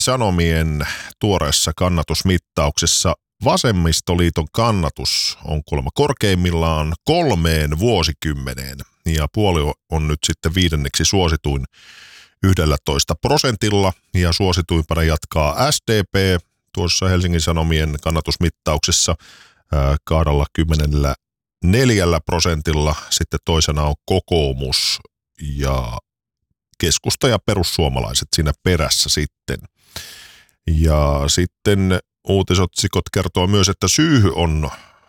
Sanomien tuoreessa kannatusmittauksessa Vasemmistoliiton kannatus on kuulemma korkeimmillaan 3 vuosikymmeneen ja puolue on nyt sitten 5. suosituin 11% ja suosituimpana jatkaa SDP tuossa Helsingin Sanomien kannatusmittauksessa 24%. Sitten toisena on kokoomus ja keskusta ja perussuomalaiset siinä perässä sitten. Ja sitten uutisotsikot kertoo myös, että syyhy on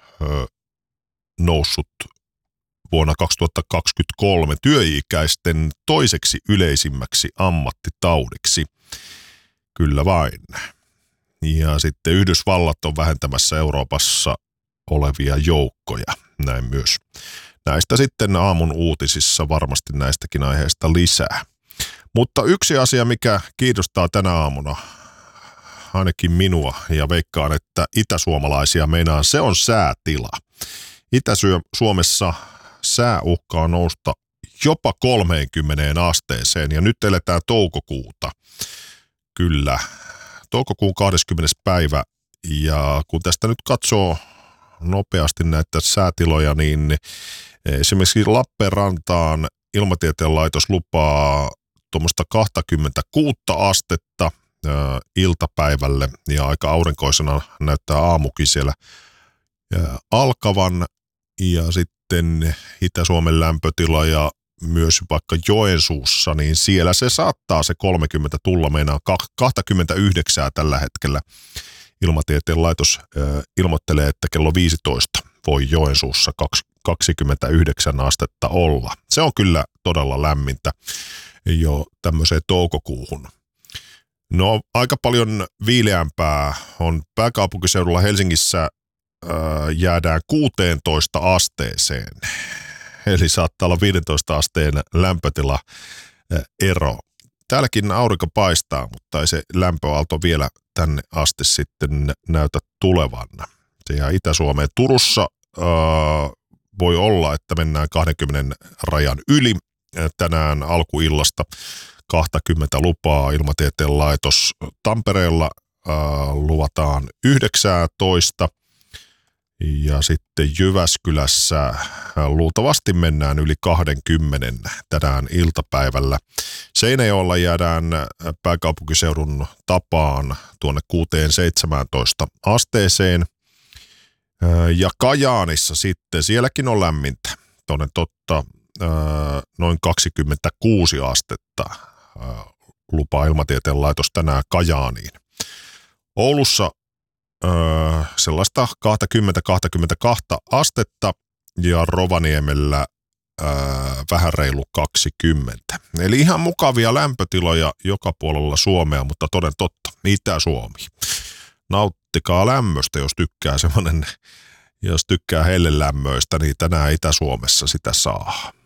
noussut vuonna 2023 työikäisten toiseksi yleisimmäksi ammattitaudiksi. Kyllä vain. Ja sitten Yhdysvallat on vähentämässä Euroopassa olevia joukkoja, näin myös. Näistä sitten aamun uutisissa varmasti näistäkin aiheista lisää. Mutta yksi asia, mikä kiinnostaa tänä aamuna, ainakin minua ja veikkaan, että itäsuomalaisia meinaan, se on säätila. Itä-Suomessa sää uhkaa nousta jopa 30 asteeseen ja nyt eletään toukokuuta. Kyllä, toukokuun 20. päivä ja kun tästä nyt katsoo nopeasti näitä säätiloja, niin esimerkiksi Lappeenrantaan Ilmatieteen laitos lupaa tuommoista 26 astetta iltapäivälle ja aika aurinkoisena näyttää aamukin siellä alkavan ja sitten Itä-Suomen lämpötila ja myös vaikka Joensuussa, niin siellä se saattaa se 30 tulla, meinaa 29 tällä hetkellä. Ilmatieteen laitos ilmoittelee, että kello 15 voi Joensuussa 29 astetta olla. Se on kyllä todella lämmintä jo tämmöiseen toukokuuhun. No aika paljon viileämpää on pääkaupunkiseudulla Helsingissä jäädään 16 asteeseen. Eli saattaa olla 15 asteen lämpötila ero. Täälläkin aurinko paistaa, mutta ei se lämpöaalto vielä tänne asti sitten näytä tulevan. Ja Itä-Suomeen Turussa voi olla, että mennään 20 rajan yli. Tänään alkuillasta 20 lupaa Ilmatieteen laitos. Tampereella luvataan 19 ja sitten Jyväskylässä luultavasti mennään yli 20 tänään iltapäivällä. Seinäjoella jäädään pääkaupunkiseudun tapaan tuonne 16-17 asteeseen. Ja Kajaanissa sitten, sielläkin on lämmintä, toden totta, noin 26 astetta lupaa Ilmatieteen laitos tänään Kajaaniin. Oulussa sellaista 20-22 astetta ja Rovaniemellä vähän reilu 20. Eli ihan mukavia lämpötiloja joka puolella Suomea, mutta toden totta, Itä-Suomi. Nauttikaa lämmöstä, jos tykkää hellelämmöistä, niin tänään Itä-Suomessa sitä saa.